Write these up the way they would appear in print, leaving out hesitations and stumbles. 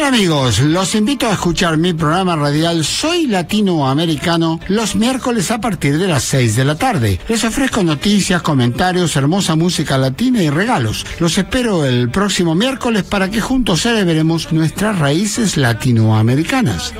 tal, amigos? Los invito a escuchar mi programa radial Soy Latinoamericano los miércoles a partir de las 6 de la tarde. Les ofrezco noticias, comentarios, hermosa música latina y regalos. Los espero el próximo miércoles para que juntos celebremos nuestras raíces latinoamericanas.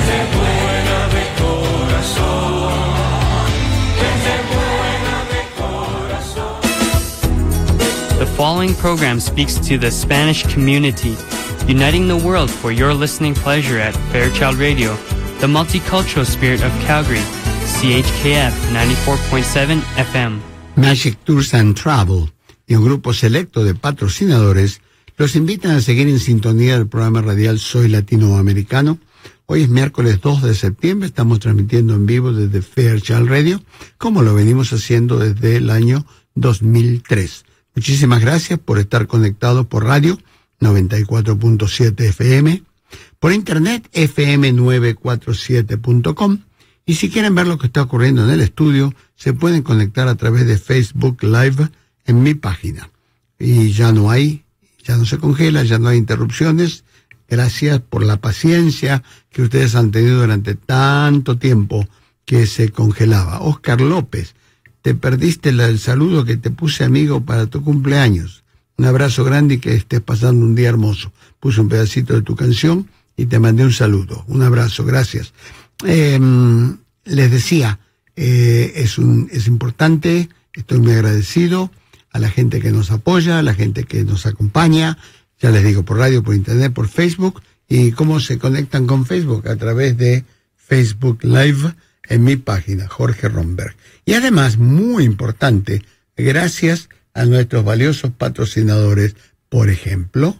The following program speaks to the Spanish community, uniting the world for your listening pleasure at Fairchild Radio, the multicultural spirit of Calgary, CHKF 94.7 FM. Magic Tours and Travel y un grupo selecto de patrocinadores los invitan a seguir en sintonía del programa radial Soy Latinoamericano. Hoy es miércoles 2 de septiembre, estamos transmitiendo en vivo desde Fairchild Radio, como lo venimos haciendo desde el año 2003. Muchísimas gracias por estar conectados por radio 94.7 FM, por internet fm947.com, y si quieren ver lo que está ocurriendo en el estudio, se pueden conectar a través de Facebook Live en mi página. Y ya no se congela, ya no hay interrupciones. Gracias por la paciencia que ustedes han tenido durante tanto tiempo que se congelaba. Oscar López, te perdiste el saludo que te puse, amigo, para tu cumpleaños. Un abrazo grande y que estés pasando un día hermoso. Puse un pedacito de tu canción y te mandé un saludo. Un abrazo, gracias. Les decía, es importante, estoy muy agradecido a la gente que nos apoya, a la gente que nos acompaña, ya les digo, por radio, por internet, por Facebook. ¿Y cómo se conectan con Facebook? A través de Facebook Live en mi página, Jorge Romberg. Y además, muy importante, gracias a nuestros valiosos patrocinadores, por ejemplo,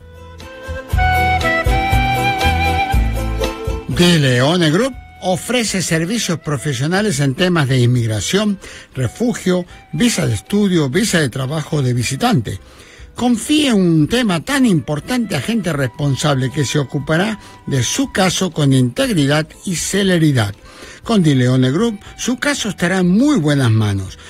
De Leone Group ofrece servicios profesionales en temas de inmigración, refugio, visa de estudio, visa de trabajo de visitante. Confíe en un tema tan importante a gente responsable que se ocupará de su caso con integridad y celeridad. Con De Leone Group, su caso estará en muy buenas manos.